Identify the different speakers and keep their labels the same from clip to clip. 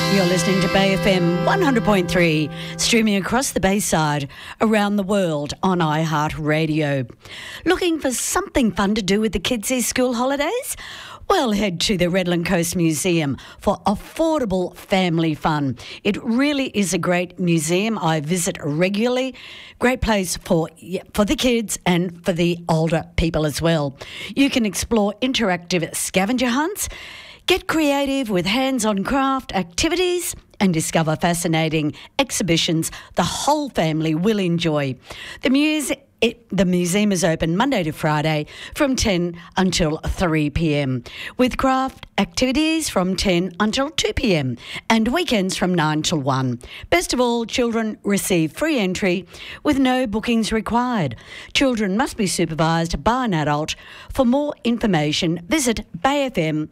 Speaker 1: You're listening to Bay FM 100.3, streaming across the Bayside, around the world on iHeartRadio. Looking for something fun to do with the kids these school holidays? Well, head to the Redland Coast Museum for affordable family fun. It really is a great museum. I visit regularly. Great place for the kids and for the older people as well. You can explore interactive scavenger hunts, get creative with hands-on craft activities and discover fascinating exhibitions the whole family will enjoy. The museum is open Monday to Friday from 10 until 3 p.m, with craft activities from 10 until 2 p.m, and weekends from 9 till 1. Best of all, children receive free entry with no bookings required. Children must be supervised by an adult. For more information, visit bayfm.org.au.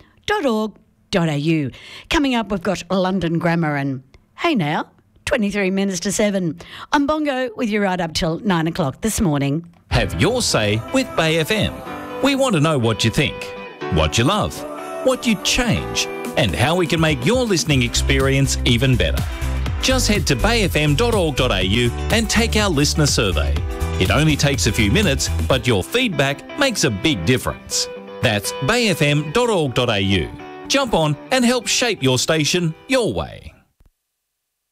Speaker 1: Coming up, we've got London Grammar and Hey Now, 23 minutes to 7. I'm Bongo with you right up till 9 o'clock this morning.
Speaker 2: Have your say with Bay FM. We want to know what you think, what you love, what you'd change, and how we can make your listening experience even better. Just head to bayfm.org.au and take our listener survey. It only takes a few minutes, but your feedback makes a big difference. That's bayfm.org.au. Jump on and help shape your station your way.